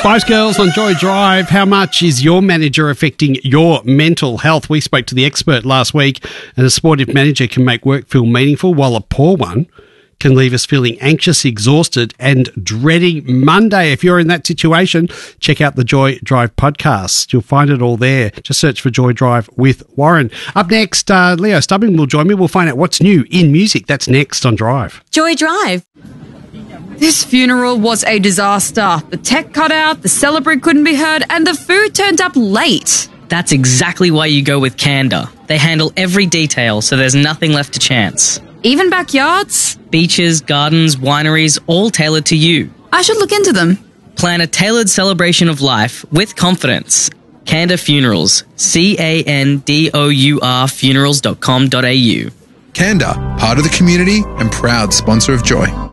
Spice Girls on Joy Drive. How much is your manager affecting your mental health? We spoke to the expert last week, and a supportive manager can make work feel meaningful, while a poor one can leave us feeling anxious, exhausted, and dreading Monday. If you're in that situation, check out the Joy Drive podcast. You'll find it all there. Just search for Joy Drive with Warren. Up next, Leo Stubbing will join me. We'll find out what's new in music. That's next on Drive. Joy Drive. This funeral was a disaster. The tech cut out, the celebrant couldn't be heard, and the food turned up late. That's exactly why you go with Canada. They handle every detail, so there's nothing left to chance. Even backyards? Beaches, gardens, wineries, all tailored to you. I should look into them. Plan a tailored celebration of life with confidence. Canda Funerals. CANDOUR funerals.com.au. Canda, part of the community and proud sponsor of Joy.